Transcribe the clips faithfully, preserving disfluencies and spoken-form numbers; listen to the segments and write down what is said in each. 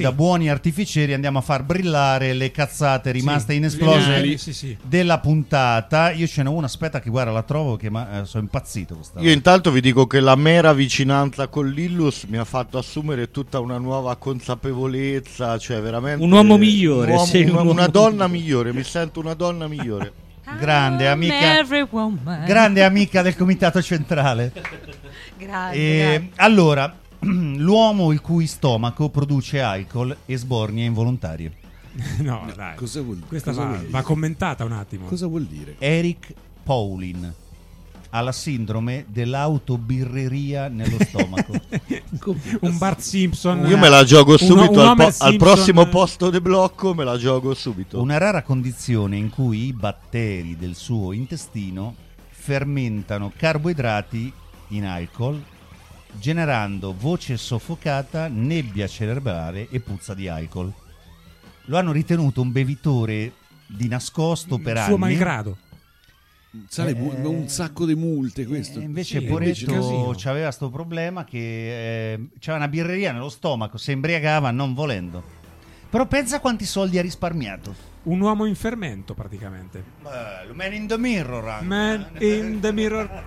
sì. da buoni artificieri andiamo a far brillare le cazzate rimaste sì. inesplose sì, sì. della puntata. Io ce n'è una, aspetta che guarda la trovo, che ma, eh, sono impazzito questa Io intanto vi dico che la mera vicinanza con l'Illus mi ha fatto assumere tutta una nuova consapevolezza, cioè veramente un uomo migliore, un uomo, sei un una, uomo una donna migliore. migliore, mi sento una donna migliore. Grande amica, grande amica del comitato centrale. Grande, e, grande. Allora, l'uomo il cui stomaco produce alcol e sbornie involontarie. No, no, dai. Cosa vuol, Questa cosa va, vuol dire? va commentata un attimo. Cosa vuol dire? Eric Paulin ha la sindrome dell'autobirreria nello stomaco. Un Bart Simpson. Io me la gioco subito, un, un al, Homer po- Simpson. al prossimo posto di blocco me la gioco subito. Una rara condizione in cui i batteri del suo intestino fermentano carboidrati in alcol, generando voce soffocata, nebbia cerebrale e puzza di alcol. Lo hanno ritenuto un bevitore di nascosto per suo anni. malgrado. Sarebbe Eh, un sacco di multe questo. E invece Sì, Poretto c'aveva sto problema che eh, c'aveva una birreria nello stomaco, si embriagava non volendo. Però pensa quanti soldi ha risparmiato. Un uomo in fermento praticamente. Bello, man in the mirror anche. Man in the mirror.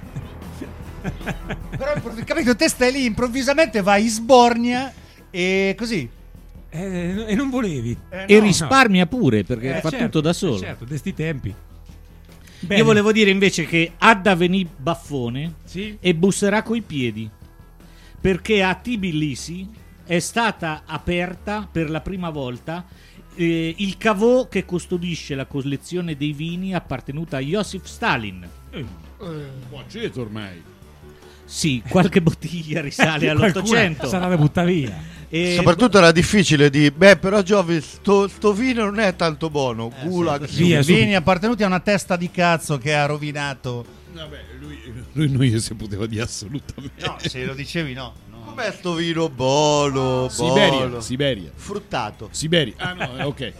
Però capito, te stai lì, improvvisamente vai in sbornia e così. Eh, e non volevi. Eh, E no. risparmia pure perché Eh, fa certo, tutto da eh, solo. certo, de sti tempi. Bene. Io volevo dire invece che ha da venì baffone Sì? e busserà coi piedi, perché a Tbilisi è stata aperta per la prima volta eh, il caveau che custodisce la collezione dei vini appartenuta a Joseph Stalin. Un po' aceto ormai. Sì, qualche bottiglia risale all'Ottocento. Sarà da buttare via. E Soprattutto era difficile di beh però Giovi sto, sto vino non è tanto buono, gulag Sì, Via, vini subito. appartenuti a una testa di cazzo che ha rovinato. Vabbè, lui, lui non gli si poteva dire assolutamente. No, se lo dicevi no. no. Com'è sto vino buono, Siberia, buono. Siberia. Fruttato. Siberia. Ah no, eh, ok.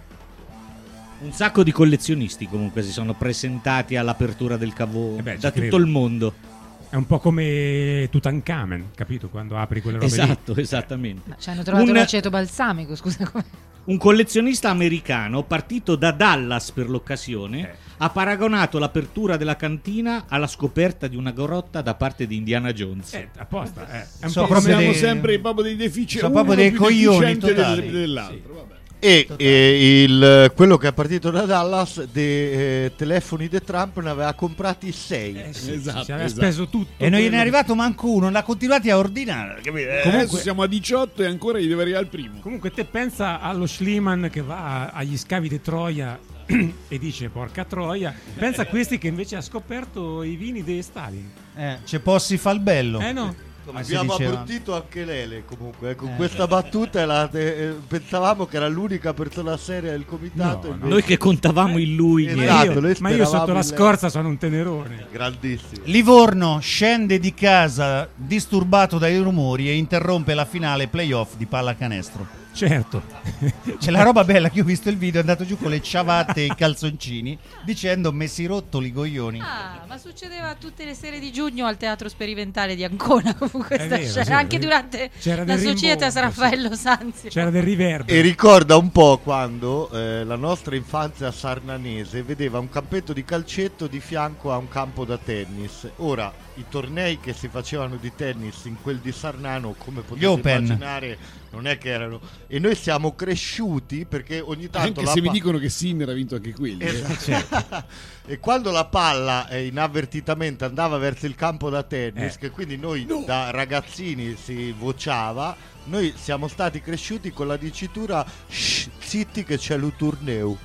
un sacco di collezionisti comunque si sono presentati all'apertura del caveau Eh beh, ci da tutto credo. il mondo. È un po' come Tutankhamen, capito? Quando apri quelle robe lì. Esatto, esattamente. Ma ci hanno trovato Un- l'aceto balsamico, scusa. Come... Un collezionista americano partito da Dallas per l'occasione Eh. ha paragonato l'apertura della cantina alla scoperta di una grotta da parte di Indiana Jones. Eh, apposta. Eh. È un So po' proprio come... Siamo dei- sempre proprio dei deficienti. sono proprio dei coglioni totali. Del, dell'altro. Vabbè. E, e il, quello che è partito da Dallas dei eh, telefoni di Trump ne aveva comprati sei. Eh, sì, Esatto, si aveva esatto. speso tutto. E non gliene è quello- arrivato manco uno, l'ha continuati a ordinare. Capito? Eh, Comunque Comunque- siamo a diciotto e ancora gli deve arrivare il primo. Comunque te pensa allo Schliemann che va agli scavi di Troia e dice porca Troia. Pensa a questi che invece ha scoperto i vini di Stalin. eh, c'è Possi fa il bello. Eh no. Come si Abbiamo diceva. abbrutito anche Lele comunque eh, con Eh. questa battuta la, eh, pensavamo che era l'unica persona seria del comitato. No, invece- Noi che contavamo in lui. Eh, niente. esatto, io- noi ma io speravamo sotto la in lei. scorza sono un tenerone. Grandissimo. Livorno scende di casa disturbato dai rumori e interrompe la finale playoff di pallacanestro. Certo. C'è la roba bella che io ho visto il video, è andato giù con le ciabatte e i calzoncini dicendo messi rotto li coglioni. Ah, ma succedeva tutte le sere di giugno al Teatro Sperimentale di Ancona questa È vero, scena, sì, anche sì. durante C'era la del Societas rimbombo, Raffaello Sanzio. C'era del riverbero. E ricorda un po' quando eh, la nostra infanzia sarnanese vedeva un campetto di calcetto di fianco a un campo da tennis. Ora, i tornei che si facevano di tennis in quel di Sarnano, come Gli potete Open. immaginare, non è che erano... E noi siamo cresciuti perché ogni tanto... Anche la se mi pa- dicono che Sinner ha vinto anche quelli. eh. Esatto. E quando la palla eh, inavvertitamente andava verso il campo da tennis, Eh. che quindi noi da ragazzini si vociava, noi siamo stati cresciuti con la dicitura "Shh, zitti che c'è il torneo".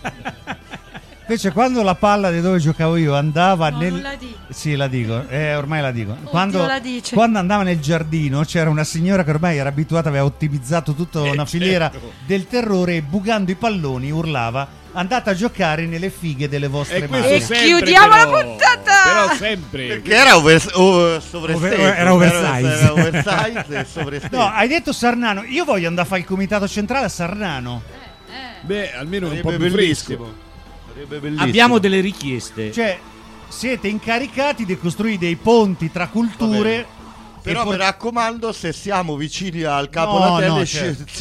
Invece quando la palla di dove giocavo io andava No, nel... non la dico. Sì, la dico, eh, ormai la dico. Oddio, Quando, la dice. quando andava nel giardino c'era una signora che ormai era abituata, aveva ottimizzato tutta una filiera del terrore e bucando i palloni urlava andate a giocare nelle fighe delle vostre E mani. questo E sempre, chiudiamo la però. puntata! Però sempre. Perché era over, oh, sovresteso, Over- era oversize. era oversize e sovresteso. No, hai detto Sarnano, io voglio andare a fare il comitato centrale a Sarnano. Beh, almeno è un Sarebbe po' più bellissimo. fresco. Sarebbe bellissimo. Abbiamo delle richieste. Cioè, siete incaricati di costruire dei ponti tra culture. Però e poi- mi raccomando, se siamo vicini al capo No, da no, tennis, certo.